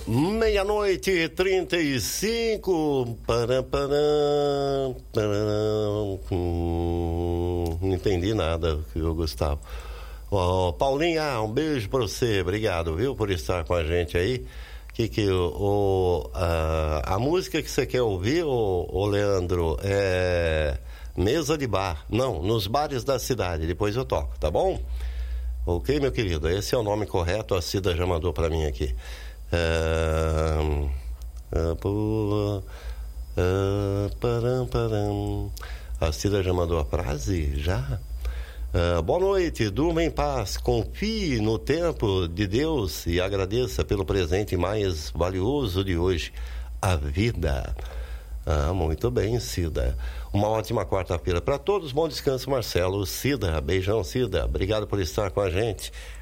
Meia-noite e 35. Não entendi nada, Gustavo. Paulinha, um beijo pra você. Obrigado, viu, por estar com a gente aí. A música que você quer ouvir, Leandro, é mesa de bar. Não, nos bares da cidade. Depois eu toco, tá bom? Ok, meu querido? Esse é o nome correto. A Cida já mandou pra mim aqui. A Cida já mandou a frase? Já? Boa noite, durma em paz, confie no tempo de Deus e agradeça pelo presente mais valioso de hoje, a vida. Muito bem, Cida. Uma ótima quarta-feira para todos, bom descanso, Marcelo. Cida, beijão, Cida, obrigado por estar com a gente.